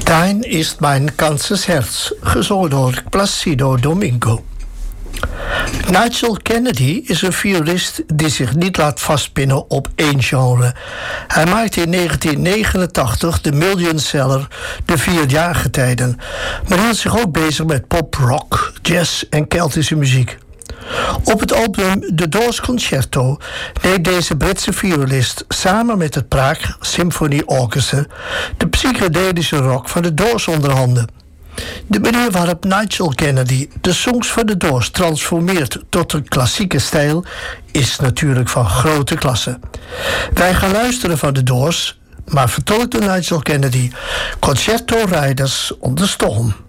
Dein ist mein ganzes Herz, gezongen door Placido Domingo. Nigel Kennedy is een violist die zich niet laat vastpinnen op één genre. Hij maakte in 1989 de millionseller De Vier Jaargetijden, maar hield zich ook bezig met pop, rock, jazz en Keltische muziek. Op het album The Doors Concerto neemt deze Britse violist samen met het Prague Symphony Orchestra de psychedelische rock van de Doors onder handen. De manier waarop Nigel Kennedy de songs van de Doors transformeert tot een klassieke stijl is natuurlijk van grote klasse. Wij gaan luisteren van de Doors, maar vertolkt door Nigel Kennedy, Concerto Riders on the Storm.